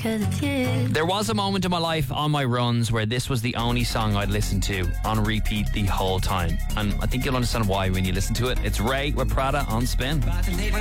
There was a moment in my life on my runs where this was the only song I'd listen to on repeat the whole time. And I think you'll understand why when you listen to it. It's Ray with Prada on Spin.